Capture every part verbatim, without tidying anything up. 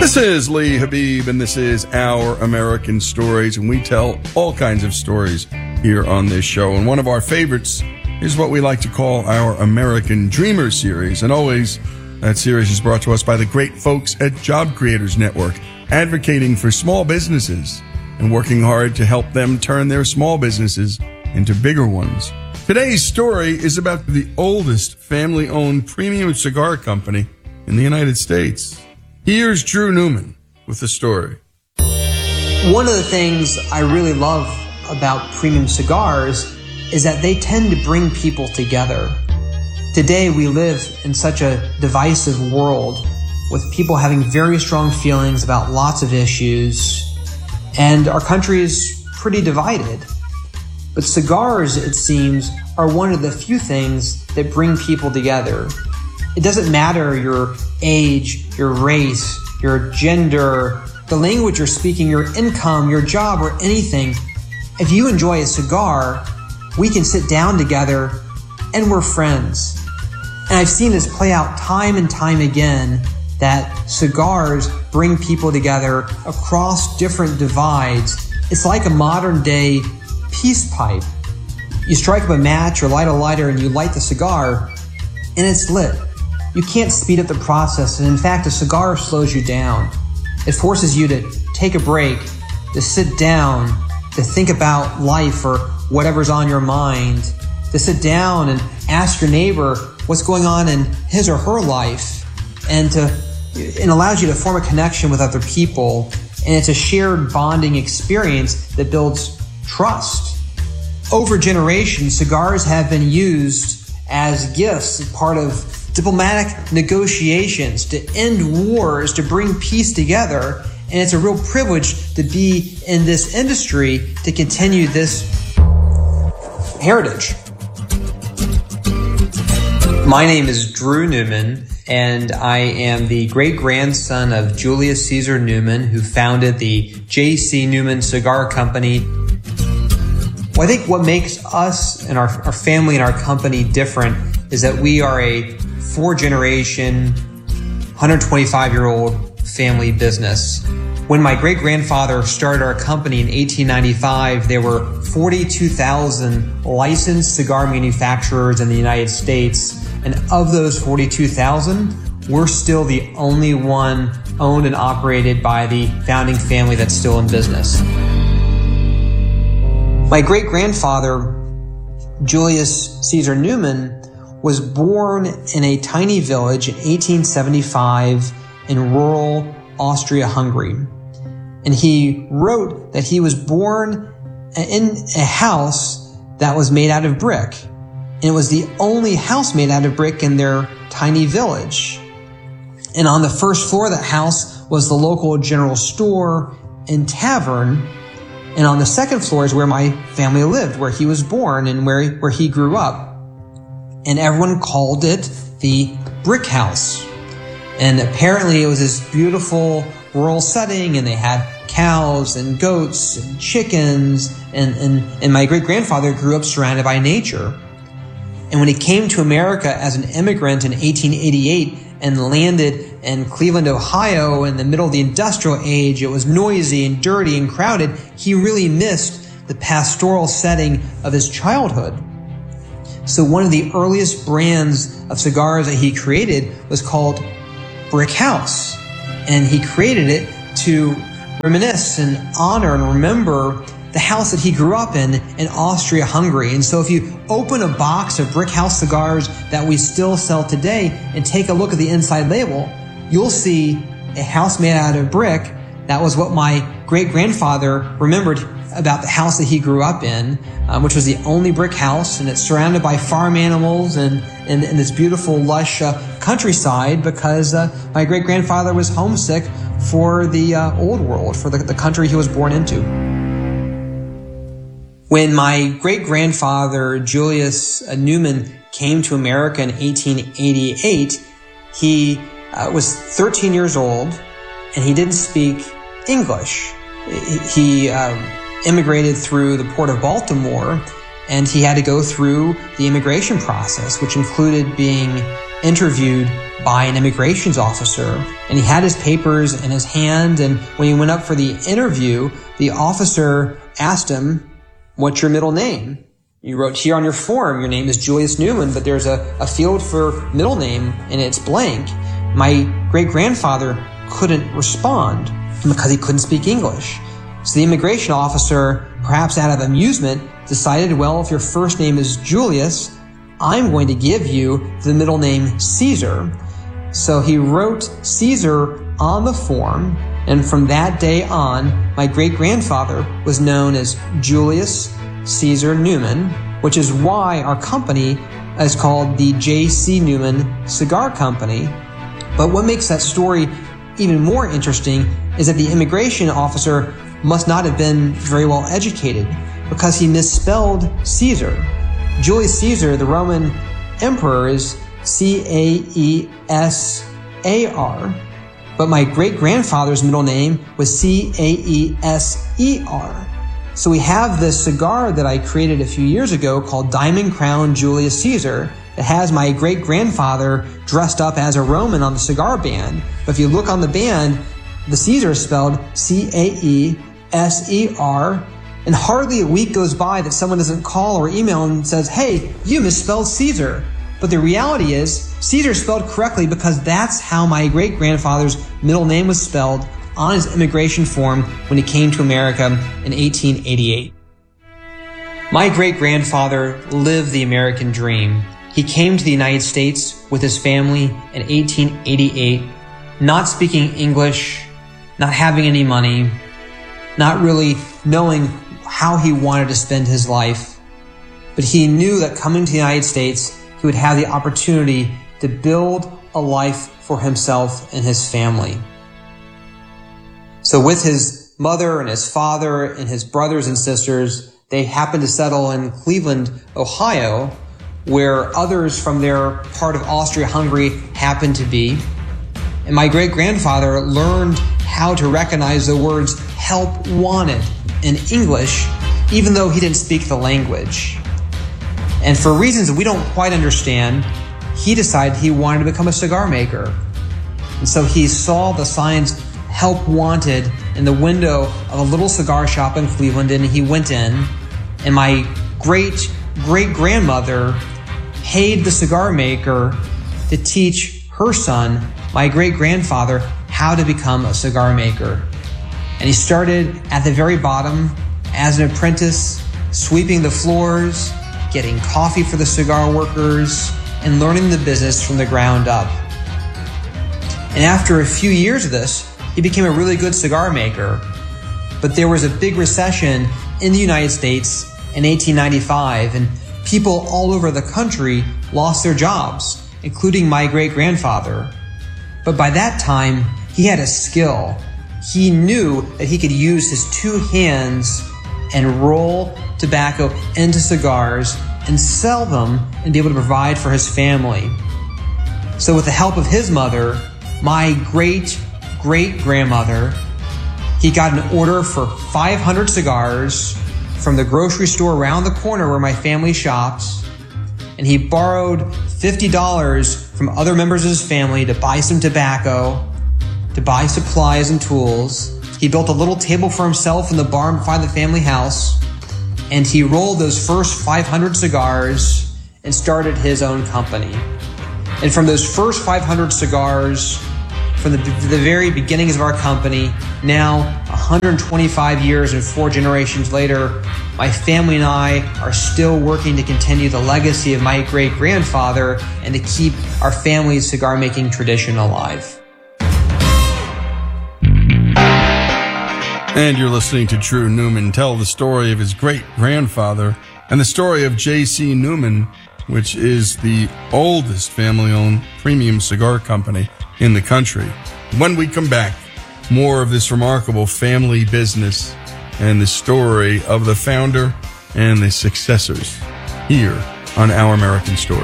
This is Lee Habib, and this is Our American Stories, and we tell all kinds of stories here on this show. And one of our favorites is what we like to call our American Dreamer series. And always, that series is brought to us by the great folks at Job Creators Network, advocating for small businesses and working hard to help them turn their small businesses into bigger ones. Today's story is about the oldest family-owned premium cigar company in the United States. Here's Drew Newman with the story. One of the things I really love about premium cigars is that they tend to bring people together. Today we live in such a divisive world with people having very strong feelings about lots of issues, and our country is pretty divided. But cigars, it seems, are one of the few things that bring people together. It doesn't matter your age, your race, your gender, the language you're speaking, your income, your job, or anything. If you enjoy a cigar, we can sit down together and we're friends. And I've seen this play out time and time again, that cigars bring people together across different divides. It's like a modern day peace pipe. You strike up a match or light a lighter and you light the cigar and it's lit. You can't speed up the process, and in fact, a cigar slows you down. It forces you to take a break, to sit down, to think about life or whatever's on your mind, to sit down and ask your neighbor what's going on in his or her life, and to it allows you to form a connection with other people, and it's a shared bonding experience that builds trust. Over generations, cigars have been used as gifts, part of diplomatic negotiations, to end wars, to bring peace together. And it's a real privilege to be in this industry to continue this heritage. My name is Drew Newman, and I am the great-grandson of Julius Caesar Newman, who founded the J C Newman Cigar Company. Well, I think what makes us and our, our family and our company different is that we are a four-generation, one hundred twenty-five year old family business. When my great-grandfather started our company in eighteen ninety-five, there were forty-two thousand licensed cigar manufacturers in the United States. And of those forty-two thousand, we're still the only one owned and operated by the founding family that's still in business. My great-grandfather, Julius Caesar Newman, was born in a tiny village in eighteen seventy-five in rural Austria-Hungary. And he wrote that he was born in a house that was made out of brick. And it was the only house made out of brick in their tiny village. And on the first floor of that house was the local general store and tavern. And on the second floor is where my family lived, where he was born and where, where he grew up. And everyone called it the brick house. And apparently it was this beautiful rural setting, and they had cows and goats and chickens, and, and, and my great-grandfather grew up surrounded by nature. And when he came to America as an immigrant in eighteen eighty-eight and landed in Cleveland, Ohio in the middle of the industrial age, it was noisy and dirty and crowded. He really missed the pastoral setting of his childhood. So one of the earliest brands of cigars that he created was called Brick House. And he created it to reminisce and honor and remember the house that he grew up in, in Austria-Hungary. And so if you open a box of Brick House cigars that we still sell today and take a look at the inside label, you'll see a house made out of brick. That was what my great-grandfather remembered about the house that he grew up in, um, which was the only brick house, and it's surrounded by farm animals and, and, and this beautiful, lush uh, countryside, because uh, my great-grandfather was homesick for the uh, old world, for the, the country he was born into. When my great-grandfather, Julius Newman, came to America in eighteen eighty-eight, he uh, was thirteen years old, and he didn't speak English. He um, immigrated through the port of Baltimore, and he had to go through the immigration process, which included being interviewed by an immigration officer, and he had his papers in his hand, and when he went up for the interview, the officer asked him, "What's your middle name?" You wrote here on your form, your name is Julius Newman, but there's a, a field for middle name and it's blank. My great-grandfather couldn't respond because he couldn't speak English. So the immigration officer, perhaps out of amusement, decided, well, if your first name is Julius, I'm going to give you the middle name Caesar. So he wrote Caesar on the form, and from that day on, my great-grandfather was known as Julius Caesar Newman, which is why our company is called the J C Newman Cigar Company. But what makes that story even more interesting is that the immigration officer must not have been very well educated because he misspelled Caesar. Julius Caesar, the Roman emperor, is C A E S A R, but my great-grandfather's middle name was C A E S E R. So we have this cigar that I created a few years ago called Diamond Crown Julius Caesar that has my great-grandfather dressed up as a Roman on the cigar band. But if you look on the band, the Caesar is spelled C A E S E R, and hardly a week goes by that someone doesn't call or email and says, "Hey, you misspelled Caesar." But the reality is, Caesar is spelled correctly because that's how my great-grandfather's middle name was spelled on his immigration form when he came to America in eighteen eighty-eight. My great-grandfather lived the American dream. He came to the United States with his family in eighteen eighty-eight, not speaking English, not having any money, not really knowing how he wanted to spend his life. But he knew that coming to the United States, he would have the opportunity to build a life for himself and his family. So with his mother and his father and his brothers and sisters, they happened to settle in Cleveland, Ohio, where others from their part of Austria-Hungary happened to be. And my great-grandfather learned how to recognize the words "help wanted" in English, even though he didn't speak the language. And for reasons we don't quite understand, he decided he wanted to become a cigar maker. And so he saw the signs "help wanted" in the window of a little cigar shop in Cleveland, and he went in. And my great-great-grandmother paid the cigar maker to teach her son, my great-grandfather, how to become a cigar maker. And he started at the very bottom as an apprentice, sweeping the floors, getting coffee for the cigar workers, and learning the business from the ground up. And after a few years of this, he became a really good cigar maker. But there was a big recession in the United States in eighteen ninety-five, and people all over the country lost their jobs, including my great-grandfather. But by that time, he had a skill. He knew that he could use his two hands and roll tobacco into cigars and sell them and be able to provide for his family. So with the help of his mother, my great-great-grandmother, he got an order for five hundred cigars from the grocery store around the corner where my family shops, and he borrowed fifty dollars from other members of his family to buy some tobacco, to buy supplies and tools. He built a little table for himself in the barn behind the family house, and he rolled those first five hundred cigars and started his own company. And from those first five hundred cigars, from the, the very beginnings of our company, now one hundred twenty-five years and four generations later, my family and I are still working to continue the legacy of my great-grandfather and to keep our family's cigar-making tradition alive. And you're listening to Drew Newman tell the story of his great-grandfather and the story of J C Newman, which is the oldest family-owned premium cigar company in the country. When we come back, more of this remarkable family business and the story of the founder and the successors here on Our American Story.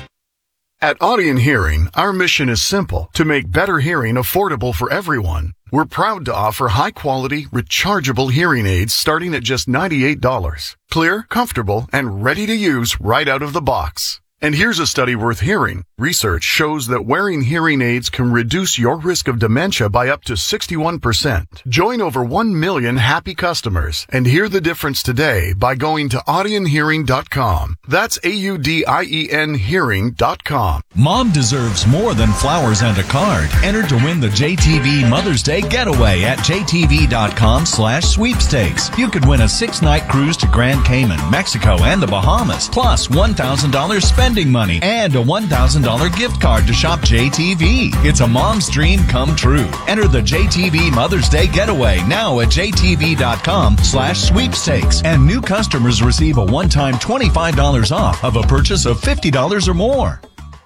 At Audien Hearing, our mission is simple: to make better hearing affordable for everyone. We're proud to offer high-quality, rechargeable hearing aids starting at just ninety-eight dollars. Clear, comfortable, and ready to use right out of the box. And here's a study worth hearing. Research shows that wearing hearing aids can reduce your risk of dementia by up to sixty-one percent. Join over one million happy customers and hear the difference today by going to Audien Hearing dot com. That's A U D I E N hearing dot com. Mom deserves more than flowers and a card. Enter to win the J T V Mother's Day Getaway at J T V dot com slash sweepstakes. You could win a six-night cruise to Grand Cayman, Mexico, and the Bahamas, plus one thousand dollars spending money and a one thousand dollars gift card to shop J T V. It's a mom's dream come true. Enter the J T V Mother's Day Getaway now at J T V dot com slash sweepstakes. And new customers receive a one-time twenty-five dollars off of a purchase of fifty dollars or more.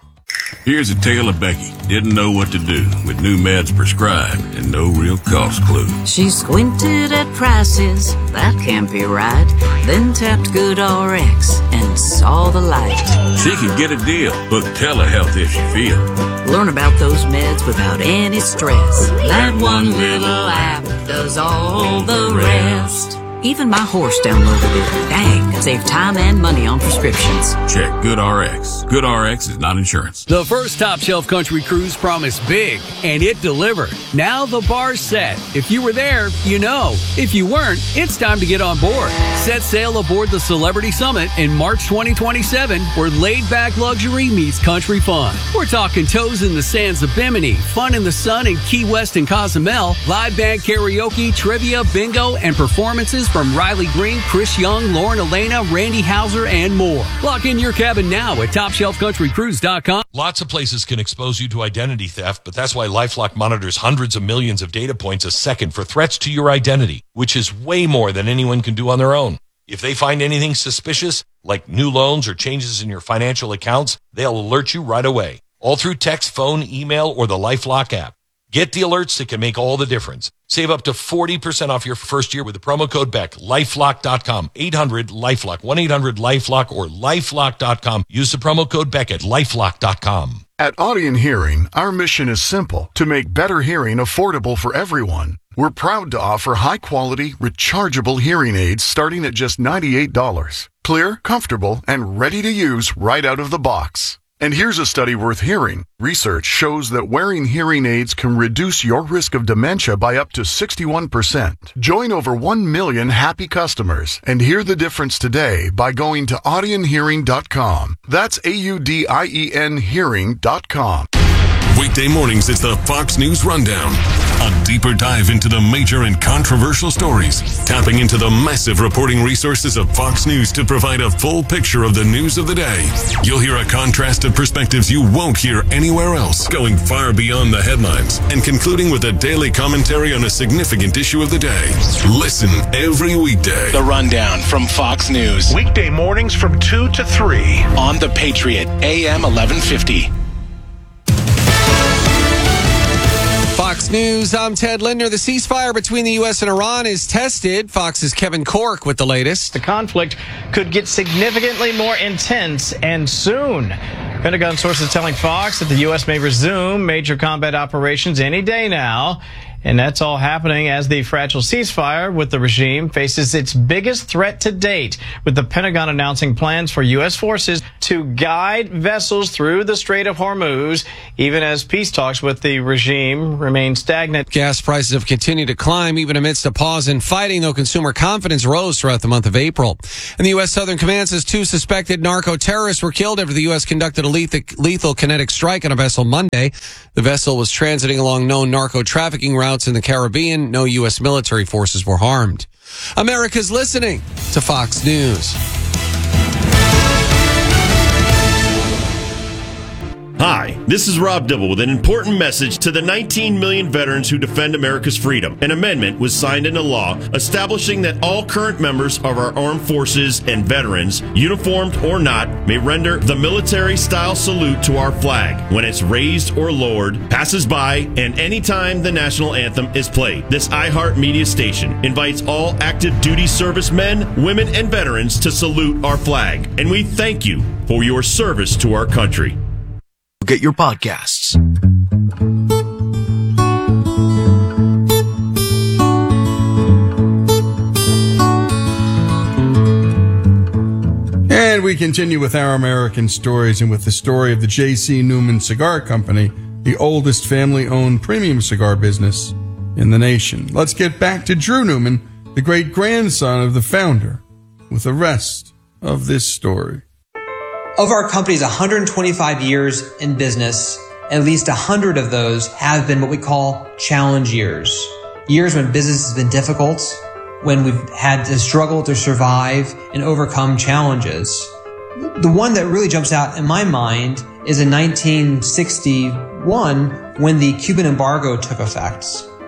Here's a tale of Becky. Didn't know what to do with new meds prescribed and no real cost clue. She squinted at prices, that can't be right. Then tapped GoodRx and saw the light. She could get a deal. Book telehealth if she feel. Learn about those meds without any stress. That one little app does all the rest. Even my horse downloaded it. Dang, save time and money on prescriptions. Check GoodRx. GoodRx is not insurance. The first Top Shelf Country Cruise promised big, and it delivered. Now the bar's set. If you were there, you know. If you weren't, it's time to get on board. Set sail aboard the Celebrity Summit in March twenty twenty-seven, where laid-back luxury meets country fun. We're talking toes in the sands of Bimini, fun in the sun in Key West and Cozumel, live band karaoke, trivia, bingo, and performances from Riley Green, Chris Young, Lauren Elena, Randy Houser, and more. Lock in your cabin now at top shelf country cruise dot com. Lots of places can expose you to identity theft, but that's why LifeLock monitors hundreds of millions of data points a second for threats to your identity, which is way more than anyone can do on their own. If they find anything suspicious, like new loans or changes in your financial accounts, they'll alert you right away, all through text, phone, email, or the LifeLock app. Get the alerts that can make all the difference. Save up to forty percent off your first year with the promo code Beck. lifelock dot com. eight hundred LifeLock. one eight hundred LifeLock or lifelock dot com. Use the promo code Beck at lifelock dot com. At Audien Hearing, our mission is simple: to make better hearing affordable for everyone. We're proud to offer high-quality, rechargeable hearing aids starting at just ninety-eight dollars. Clear, comfortable, and ready to use right out of the box. And here's a study worth hearing. Research shows that wearing hearing aids can reduce your risk of dementia by up to sixty-one percent. Join over one million happy customers and hear the difference today by going to Audien Hearing dot com. That's A U D I E N hearing dot com. Weekday mornings, it's the Fox News Rundown. A deeper dive into the major and controversial stories, tapping into the massive reporting resources of Fox News to provide a full picture of the news of the day. You'll hear a contrast of perspectives you won't hear anywhere else, going far beyond the headlines and concluding with a daily commentary on a significant issue of the day. Listen every weekday. The Rundown from Fox News. Weekday mornings from two to three. On The Patriot, A M eleven fifty. Fox News, I'm Ted Linder. The ceasefire between the U S and Iran is tested. Fox's Kevin Cork with the latest. The conflict could get significantly more intense and soon. Pentagon sources telling Fox that the U S may resume major combat operations any day now. And that's all happening as the fragile ceasefire with the regime faces its biggest threat to date, with the Pentagon announcing plans for U S forces to guide vessels through the Strait of Hormuz, even as peace talks with the regime remain stagnant. Gas prices have continued to climb even amidst a pause in fighting, though consumer confidence rose throughout the month of April. And the U S Southern Command says two suspected narco-terrorists were killed after the U S conducted a lethal, lethal kinetic strike on a vessel Monday. The vessel was transiting along known narco-trafficking routes in the Caribbean. No U S military forces were harmed. America's listening to Fox News. Hi, this is Rob Dibble with an important message to the nineteen million veterans who defend America's freedom. An amendment was signed into law establishing that all current members of our armed forces and veterans, uniformed or not, may render the military-style salute to our flag when it's raised or lowered, passes by, and anytime the national anthem is played. This iHeart Media station invites all active duty servicemen, women, and veterans to salute our flag. And we thank you for your service to our country. Get your podcasts. we continue with our American stories and with the story of the J C. Newman Cigar Company, the oldest family-owned premium cigar business in the nation. Let's get back to Drew Newman, the great-grandson of the founder, with the rest of this story. Of our company's one hundred twenty-five years in business, at least one hundred of those have been what we call challenge years. Years when business has been difficult, when we've had to struggle to survive and overcome challenges. The one that really jumps out in my mind is in nineteen sixty-one when the Cuban embargo took effect.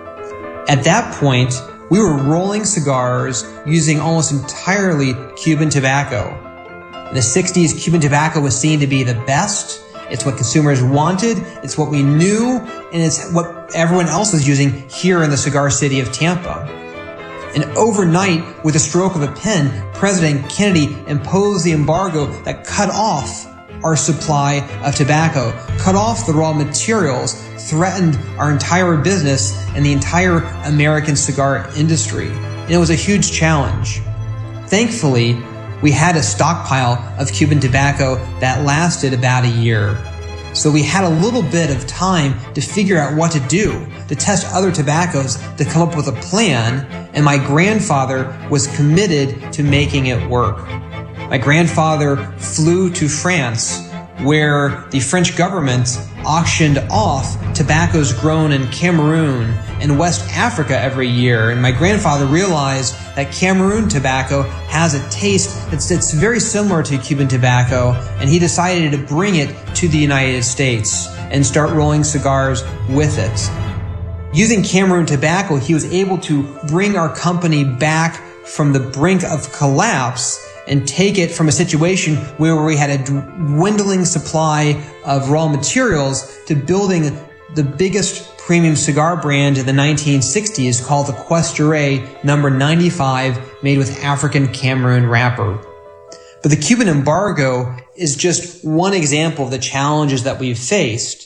At that point, we were rolling cigars using almost entirely Cuban tobacco. In the sixties, Cuban tobacco was seen to be the best. It's what consumers wanted, it's what we knew, and it's what everyone else was using here in the cigar city of Tampa. And overnight, with a stroke of a pen, President Kennedy imposed the embargo that cut off our supply of tobacco, cut off the raw materials, threatened our entire business and the entire American cigar industry. And it was a huge challenge. Thankfully, we had a stockpile of Cuban tobacco that lasted about a year. So we had a little bit of time to figure out what to do, to test other tobaccos, to come up with a plan, and my grandfather was committed to making it work. My grandfather flew to France, where the French government auctioned off tobaccos grown in Cameroon and West Africa every year. And my grandfather realized that Cameroon tobacco has a taste that's, that's very similar to Cuban tobacco, and he decided to bring it to the United States and start rolling cigars with it. Using Cameroon tobacco, he was able to bring our company back from the brink of collapse and take it from a situation where we had a dwindling supply of raw materials to building the biggest premium cigar brand in the nineteen sixties called the Cuesta number ninety-five, made with African Cameroon wrapper. But the Cuban embargo is just one example of the challenges that we've faced.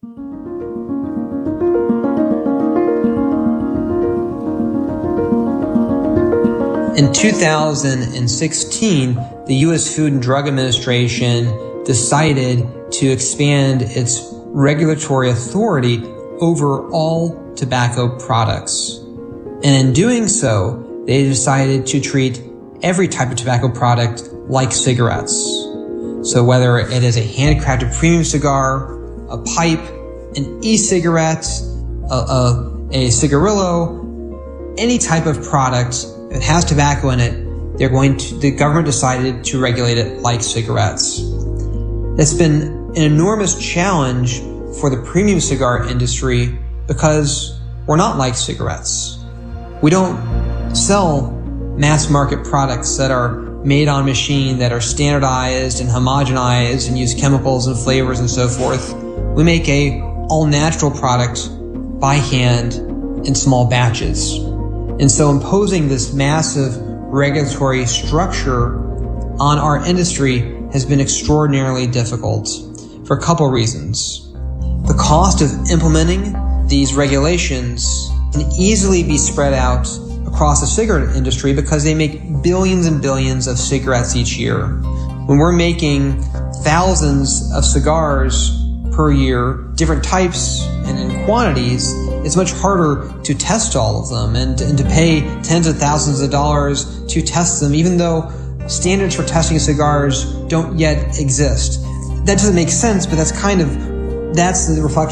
In two thousand sixteen, the U S Food and Drug Administration decided to expand its regulatory authority over all tobacco products. And in doing so, they decided to treat every type of tobacco product like cigarettes. So whether it is a handcrafted premium cigar, a pipe, an e-cigarette, a, a, a cigarillo, any type of product that has tobacco in it, they're going to, the government decided to regulate it like cigarettes. That's been an enormous challenge for the premium cigar industry because we're not like cigarettes. We don't sell mass market products that are made on machine, that are standardized and homogenized and use chemicals and flavors and so forth. We make a all-natural product by hand in small batches. And so imposing this massive regulatory structure on our industry has been extraordinarily difficult for a couple reasons. The cost of implementing these regulations can easily be spread out across the cigarette industry because they make billions and billions of cigarettes each year. When we're making thousands of cigars per year, different types and in quantities, it's much harder to test all of them and, and to pay tens of thousands of dollars to test them, even though standards for testing cigars don't yet exist. That doesn't make sense, but that's kind of, that's the reflection